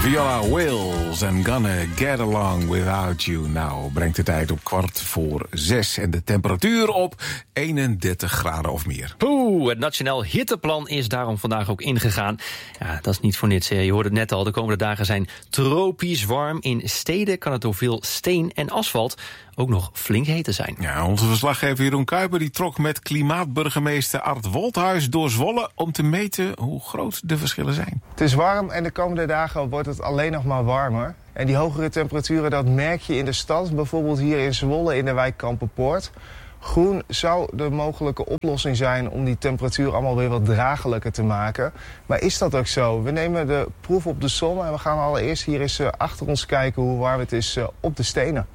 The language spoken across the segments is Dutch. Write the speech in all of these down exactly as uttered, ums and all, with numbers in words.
Viola Wills en Gonna Get Along Without You. Nou, brengt de tijd op kwart voor zes en de temperatuur op eenendertig graden of meer. Oeh, het Nationaal Hitteplan is daarom vandaag ook ingegaan. Ja, dat is niet voor niets. Je hoorde het net al, de komende dagen zijn tropisch warm. In steden kan het door veel steen en asfalt ook nog flink heet zijn. Ja, onze verslaggever Jeroen Kuiper die trok met klimaatburgemeester Art Wolthuis door Zwolle om te meten hoe groot de verschillen zijn. Het is warm en de komende dagen wordt het alleen nog maar warmer. En die hogere temperaturen, dat merk je in de stad. Bijvoorbeeld hier in Zwolle in de wijk Kampenpoort. Groen zou de mogelijke oplossing zijn om die temperatuur allemaal weer wat draaglijker te maken. Maar is dat ook zo? We nemen de proef op de som en we gaan allereerst hier eens achter ons kijken hoe warm het is op de stenen.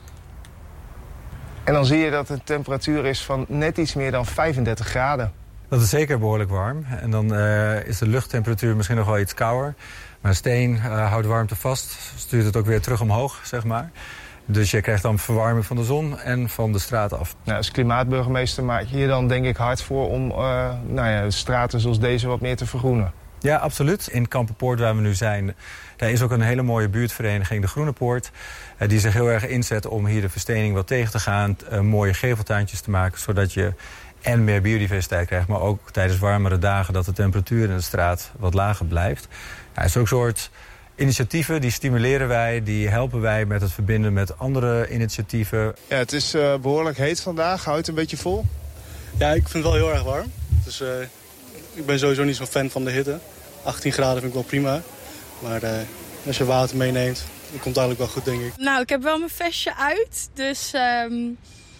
En dan zie je dat de temperatuur is van net iets meer dan vijfendertig graden. Dat is zeker behoorlijk warm. En dan uh, is de luchttemperatuur misschien nog wel iets kouder. Maar steen uh, houdt warmte vast, stuurt het ook weer terug omhoog, zeg maar. Dus je krijgt dan verwarming van de zon en van de straat af. Nou, als klimaatburgemeester maak je hier dan denk ik hard voor om uh, nou ja, straten zoals deze wat meer te vergroenen. Ja, absoluut. In Kampenpoort, waar we nu zijn, daar is ook een hele mooie buurtvereniging, de Groene Poort. Uh, die zich heel erg inzet om hier de verstening wat tegen te gaan. Uh, mooie geveltuintjes te maken, zodat je en meer biodiversiteit krijgt. Maar ook tijdens warmere dagen dat de temperatuur in de straat wat lager blijft. Ja, het is ook een soort initiatieven, die stimuleren wij, die helpen wij met het verbinden met andere initiatieven. Ja, het is uh, behoorlijk heet vandaag. Houdt het een beetje vol? Ja, ik vind het wel heel erg warm. Dus uh, ik ben sowieso niet zo'n fan van de hitte. achttien graden vind ik wel prima. Maar uh, als je water meeneemt, dan komt het eigenlijk wel goed, denk ik. Nou, ik heb wel mijn vestje uit. Dus um,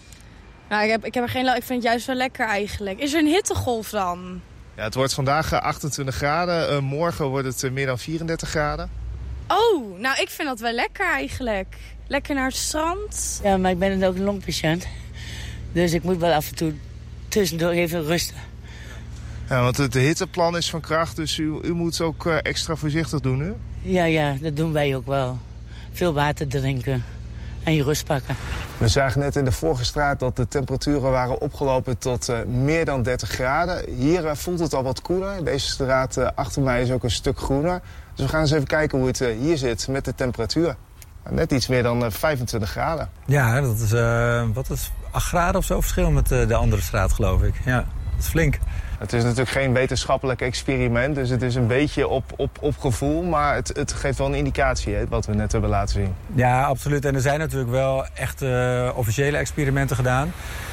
nou, ik, heb, ik heb er geen... Ik vind het juist wel lekker eigenlijk. Is er een hittegolf dan? Ja, het wordt vandaag achtentwintig graden. Uh, morgen wordt het uh, meer dan vierendertig graden. Oh, nou ik vind dat wel lekker eigenlijk. Lekker naar het strand. Ja, maar ik ben ook een longpatiënt. Dus ik moet wel af en toe tussendoor even rusten. Ja, want het hitteplan is van kracht, dus u, u moet ook uh, extra voorzichtig doen nu? Ja, ja, dat doen wij ook wel. Veel water drinken en je rust pakken. We zagen net in de vorige straat dat de temperaturen waren opgelopen tot uh, meer dan dertig graden. Hier uh, voelt het al wat koeler. Deze straat uh, achter mij is ook een stuk groener. Dus we gaan eens even kijken hoe het uh, hier zit met de temperatuur. Net iets meer dan uh, vijfentwintig graden. Ja, dat is, uh, wat is acht graden of zo verschil met uh, de andere straat, geloof ik. Ja, dat is flink. Het is natuurlijk geen wetenschappelijk experiment, dus het is een beetje op, op, op gevoel. Maar het, het geeft wel een indicatie, hè, wat we net hebben laten zien. Ja, absoluut. En er zijn natuurlijk wel echt uh, officiële experimenten gedaan.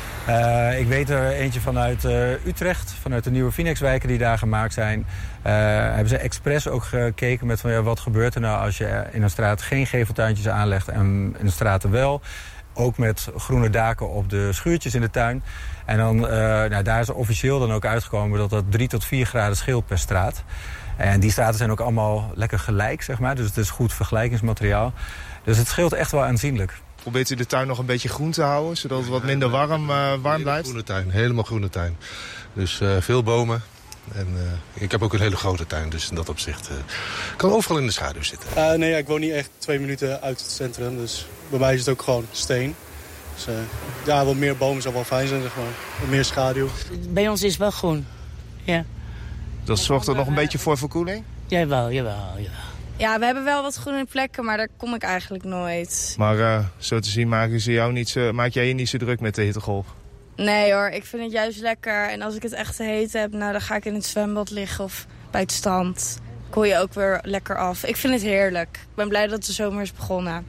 Uh, ik weet er eentje vanuit uh, Utrecht, vanuit de nieuwe Phoenixwijken die daar gemaakt zijn. Uh, hebben ze expres ook gekeken met van, ja, wat gebeurt er nou als je in een straat geen geveltuintjes aanlegt en in de straten wel. Ook met groene daken op de schuurtjes in de tuin. En dan, uh, nou, daar is officieel dan ook uitgekomen dat dat drie tot vier graden scheelt per straat. En die straten zijn ook allemaal lekker gelijk, zeg maar. Dus het is goed vergelijkingsmateriaal. Dus het scheelt echt wel aanzienlijk. Probeert u de tuin nog een beetje groen te houden, zodat het wat minder warm, uh, warm blijft? Groene tuin, helemaal groene tuin. Dus uh, veel bomen. En uh, ik heb ook een hele grote tuin, dus in dat opzicht uh, kan overal in de schaduw zitten. Uh, nee, ja, ik woon niet echt twee minuten uit het centrum, dus bij mij is het ook gewoon steen. Dus uh, ja, wat meer bomen zou wel fijn zijn, zeg maar. Wat meer schaduw. Bij ons is het wel groen, ja. Dat zorgt er nog een beetje voor verkoeling? Jawel, jawel, jawel. Ja, we hebben wel wat groene plekken, maar daar kom ik eigenlijk nooit. Maar uh, zo te zien maken ze jou niet zo, maak jij je niet zo druk met de hittegolf? Nee hoor, ik vind het juist lekker. En als ik het echt te heet heb, nou, dan ga ik in het zwembad liggen of bij het strand. Koel je ook weer lekker af. Ik vind het heerlijk. Ik ben blij dat de zomer is begonnen.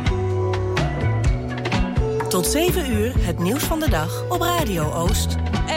Tot zeven uur het nieuws van de dag op Radio Oost.